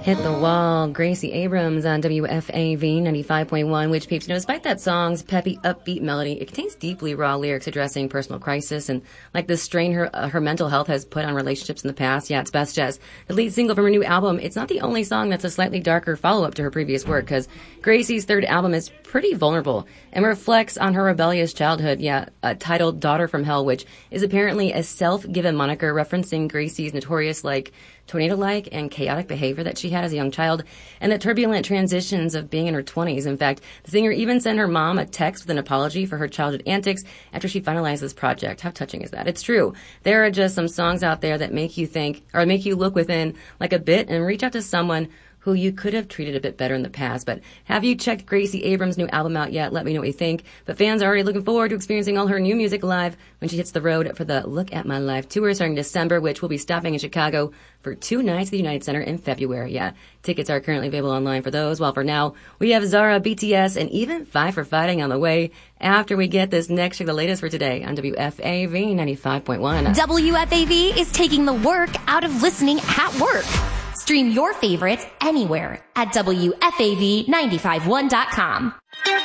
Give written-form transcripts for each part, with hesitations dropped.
Hit the Wall, Gracie Abrams on WFAV 95.1, which peeps, despite that song's peppy, upbeat melody, it contains deeply raw lyrics addressing personal crisis and like the strain her mental health has put on relationships in the past. Yeah, it's Best Jess. The lead single from her new album, it's not the only song that's a slightly darker follow-up to her previous work, because Gracie's third album is pretty vulnerable and reflects on her rebellious childhood, titled Daughter from Hell, which is apparently a self-given moniker referencing Gracie's notorious, tornado-like and chaotic behavior that she had as a young child, and the turbulent transitions of being in her 20s. In fact, the singer even sent her mom a text with an apology for her childhood antics after she finalized this project. How touching is that? It's true. There are just some songs out there that make you think, or make you look within a bit and reach out to someone who you could have treated a bit better in the past. But have you checked Gracie Abrams' new album out yet? Let me know what you think. But fans are already looking forward to experiencing all her new music live when she hits the road for the Look at My Life tour starting December, which will be stopping in Chicago for 2 nights at the United Center in February. Yeah, tickets are currently available online for those. While for now, we have Zara, BTS, and even Five for Fighting on the way after we get this next check, the latest for today on WFAV 95.1. WFAV is taking the work out of listening at work. Stream your favorites anywhere at WFAV951.com.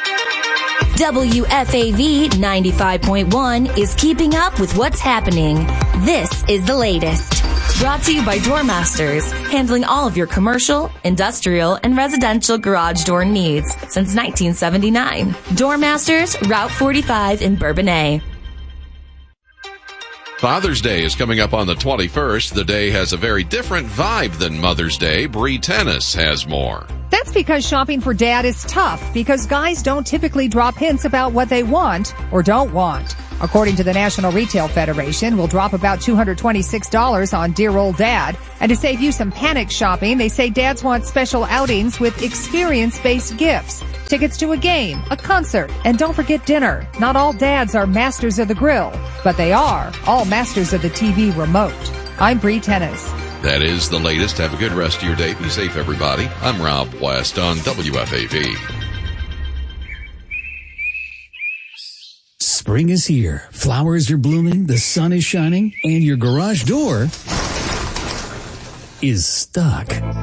WFAV 95.1 is keeping up with what's happening. This is the latest. Brought to you by Doormasters, handling all of your commercial, industrial, and residential garage door needs since 1979. Doormasters, Route 45 in Bourbonnais. Father's Day is coming up on the 21st. The day has a very different vibe than Mother's Day. Bree Tennis has more. That's because shopping for dad is tough, because guys don't typically drop hints about what they want or don't want. According to the National Retail Federation, we'll drop about $226 on Dear Old Dad. And to save you some panic shopping, they say dads want special outings with experience-based gifts. Tickets to a game, a concert, and don't forget dinner. Not all dads are masters of the grill, but they are all masters of the TV remote. I'm Bree Tennis. That is the latest. Have a good rest of your day. Be safe, everybody. I'm Rob West on WFAV. Spring is here. Flowers are blooming, the sun is shining, and your garage door is stuck.